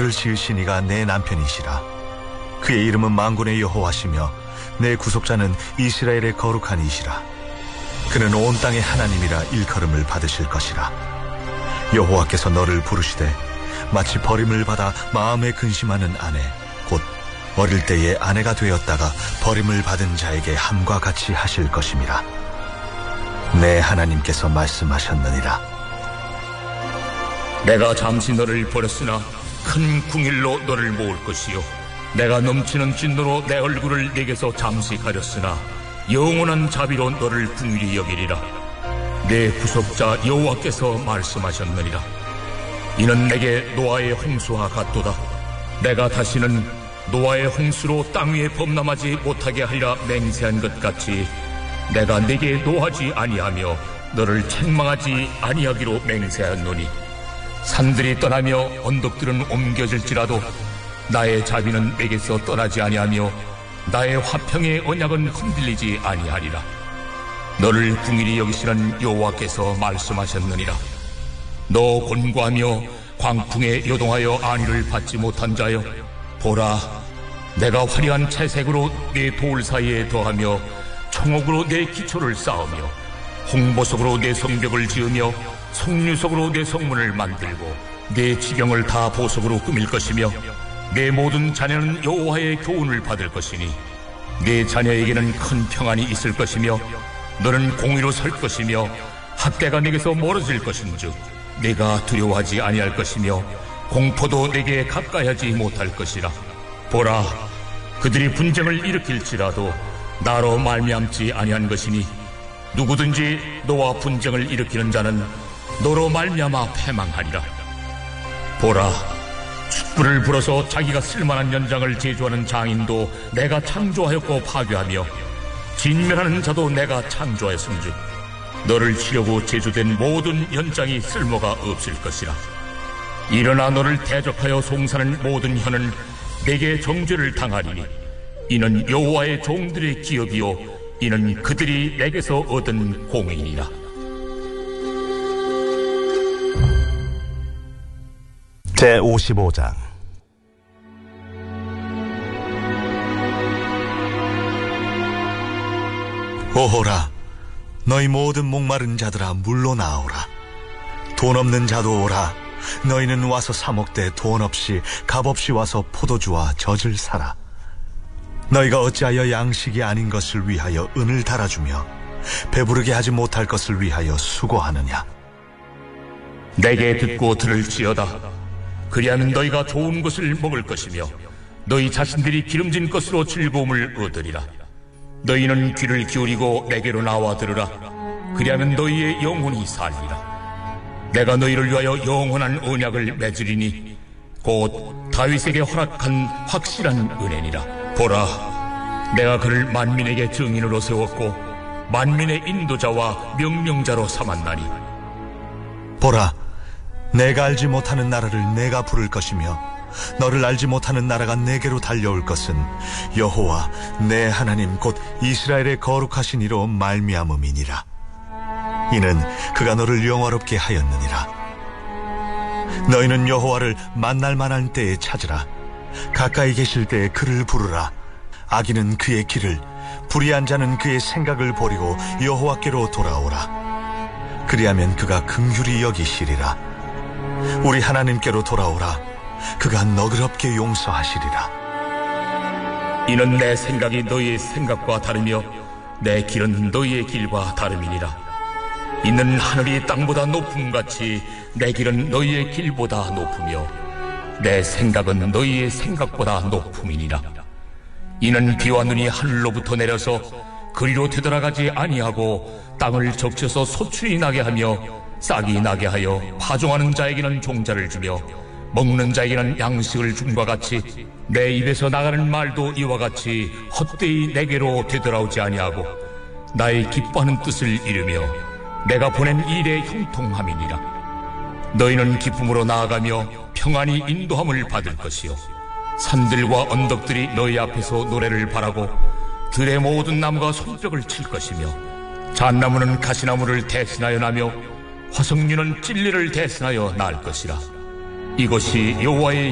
너를 지으신 이가 내 남편이시라. 그의 이름은 만군의 여호와시며 내 구속자는 이스라엘의 거룩한 이시라. 그는 온 땅의 하나님이라 일컬음을 받으실 것이라. 여호와께서 너를 부르시되 마치 버림을 받아 마음에 근심하는 아내, 곧 어릴 때에 아내가 되었다가 버림을 받은 자에게 함과 같이 하실 것임이라. 내 하나님께서 말씀하셨느니라. 내가 잠시 너를 버렸으나 큰 궁일로 너를 모을 것이요, 내가 넘치는 진노로 내 얼굴을 내게서 잠시 가렸으나 영원한 자비로 너를 긍휼히 여기리라. 내 구속자 여호와께서 말씀하셨느니라. 이는 내게 노아의 홍수와 같도다. 내가 다시는 노아의 홍수로 땅 위에 범람하지 못하게 하리라 맹세한 것 같이 내가 네게 노하지 아니하며 너를 책망하지 아니하기로 맹세하였노니, 산들이 떠나며 언덕들은 옮겨질지라도 나의 자비는 내게서 떠나지 아니하며 나의 화평의 언약은 흔들리지 아니하리라. 너를 긍휼히 여기시는 여호와께서 말씀하셨느니라. 너 곤고하며 광풍에 요동하여 안위를 받지 못한 자여, 보라, 내가 화려한 채색으로 내 돌 사이에 더하며 청옥으로 내 기초를 쌓으며 홍보석으로 내 성벽을 지으며 석류석으로 내 성문을 만들고 내 지경을 다 보석으로 꾸밀 것이며 내 모든 자녀는 여호와의 교훈을 받을 것이니 내 자녀에게는 큰 평안이 있을 것이며 너는 공의로 설 것이며 학대가 내게서 멀어질 것인즉 내가 두려워하지 아니할 것이며 공포도 내게 가까이하지 못할 것이라. 보라, 그들이 분쟁을 일으킬지라도 나로 말미암지 아니한 것이니 누구든지 너와 분쟁을 일으키는 자는 너로 말미암아 패망하리라. 보라, 촛불을 불어서 자기가 쓸만한 연장을 제조하는 장인도 내가 창조하였고 파괴하며 진멸하는 자도 내가 창조하였음즉 너를 치려고 제조된 모든 연장이 쓸모가 없을 것이라. 일어나 너를 대적하여 송사하는 모든 혀는 내게 정죄를 당하리니 이는 여호와의 종들의 기업이요 이는 그들이 내게서 얻은 공의니라. 제55장. 오호라, 너희 모든 목마른 자들아 물로 나오라. 돈 없는 자도 오라. 너희는 와서 사 먹되 돈 없이 값없이 와서 포도주와 젖을 사라. 너희가 어찌하여 양식이 아닌 것을 위하여 은을 달아주며 배부르게 하지 못할 것을 위하여 수고하느냐. 내게 듣고 들을지어다. 그리하면 너희가 좋은 것을 먹을 것이며 너희 자신들이 기름진 것으로 즐거움을 얻으리라. 너희는 귀를 기울이고 내게로 나와 들으라. 그리하면 너희의 영혼이 살리라. 내가 너희를 위하여 영원한 언약을 맺으리니 곧 다윗에게 허락한 확실한 은혜니라. 보라, 내가 그를 만민에게 증인으로 세웠고 만민의 인도자와 명령자로 삼았나니. 보라, 내가 알지 못하는 나라를 내가 부를 것이며 너를 알지 못하는 나라가 내게로 달려올 것은 여호와 내 하나님 곧 이스라엘의 거룩하신 이로 말미암음이니라. 이는 그가 너를 영화롭게 하였느니라. 너희는 여호와를 만날 만한 때에 찾으라. 가까이 계실 때에 그를 부르라. 악인은 그의 길을, 불의한 자는 그의 생각을 버리고 여호와께로 돌아오라. 그리하면 그가 긍휼히 여기시리라. 우리 하나님께로 돌아오라. 그가 너그럽게 용서하시리라. 이는 내 생각이 너희의 생각과 다르며 내 길은 너희의 길과 다름이니라. 이는 하늘이 땅보다 높음같이 내 길은 너희의 길보다 높으며 내 생각은 너희의 생각보다 높음이니라. 이는 비와 눈이 하늘로부터 내려서 그리로 되돌아가지 아니하고 땅을 적셔서 소출이 나게 하며 싹이 나게 하여 파종하는 자에게는 종자를 주며 먹는 자에게는 양식을 줌과 같이 내 입에서 나가는 말도 이와 같이 헛되이 내게로 되돌아오지 아니하고 나의 기뻐하는 뜻을 이루며 내가 보낸 일에 형통함이니라. 너희는 기쁨으로 나아가며 평안히 인도함을 받을 것이요 산들과 언덕들이 너희 앞에서 노래를 바라고 들의 모든 나무가 손뼉을 칠 것이며 잣나무는 가시나무를 대신하여 나며 화석류는 찔레를 대신하여 날 것이라. 이것이 여호와의